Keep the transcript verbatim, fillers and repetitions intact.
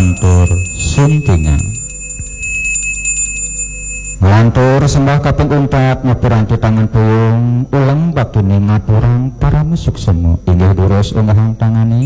matur sundinga. Lantur sembah kaping umpat nyepuranti tangan puyung ulang baktune ngaturang para musuk semu inggih durus unggahan tangani